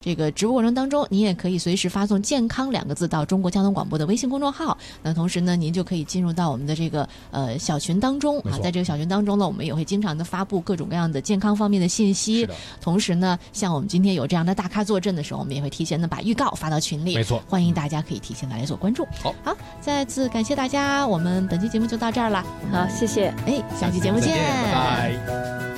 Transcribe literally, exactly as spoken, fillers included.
这个直播过程当中，您也可以随时发送健康两个字到中国交通广播的微信公众号，那同时呢您就可以进入到我们的这个呃小群当中啊，在这个小群当中呢，我们也会经常的发布各种各样的健康方面的信息，同时呢像我们今天有这样的大咖坐镇的时候，我们也会提前的把预告发到群里， 没错， 欢迎大家可以提前的来做关注。 好， 好，再次感谢大家，我们本期节目就到这儿了。 好，谢谢， 哎，下期节目见， 拜拜。